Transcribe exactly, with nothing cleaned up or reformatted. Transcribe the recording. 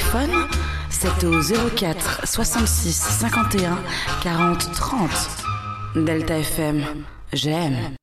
téléphone, c'est au zéro quatre soixante-six cinquante et un quarante trente. Delta F M, j'aime.